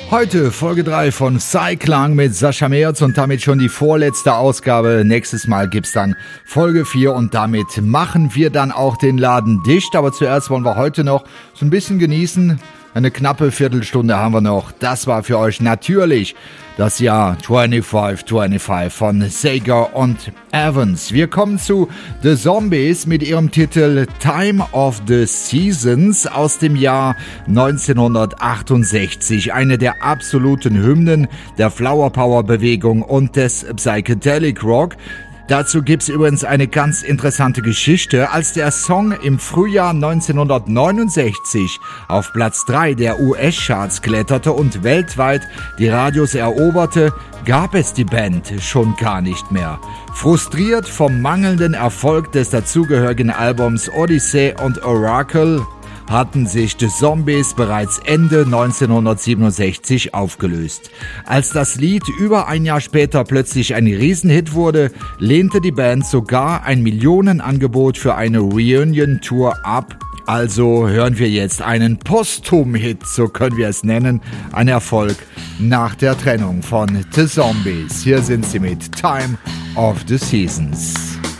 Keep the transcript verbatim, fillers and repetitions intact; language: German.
Heute Folge drei von Psyklang mit Sascha Merz und damit schon die vorletzte Ausgabe. Nächstes Mal gibt's dann Folge vier und damit machen wir dann auch den Laden dicht. Aber zuerst wollen wir heute noch so ein bisschen genießen. Eine knappe Viertelstunde haben wir noch. Das war für euch natürlich das Jahr fünfundzwanzig fünfundzwanzig von Sager und Evans. Wir kommen zu The Zombies mit ihrem Titel Time of the Seasons aus dem Jahr neunzehnhundertachtundsechzig. Eine der absoluten Hymnen der Flower Power Bewegung und des Psychedelic Rock. Dazu gibt's übrigens eine ganz interessante Geschichte. Als der Song im Frühjahr neunzehnhundertneunundsechzig auf Platz drei der U S-Charts kletterte und weltweit die Radios eroberte, gab es die Band schon gar nicht mehr. Frustriert vom mangelnden Erfolg des dazugehörigen Albums Odyssey und Oracle hatten sich The Zombies bereits Ende neunzehnhundertsiebenundsechzig aufgelöst. Als das Lied über ein Jahr später plötzlich ein Riesenhit wurde, lehnte die Band sogar ein Millionenangebot für eine Reunion-Tour ab. Also hören wir jetzt einen Posthum-Hit, so können wir es nennen, ein Erfolg nach der Trennung von The Zombies. Hier sind sie mit Time of the Seasons.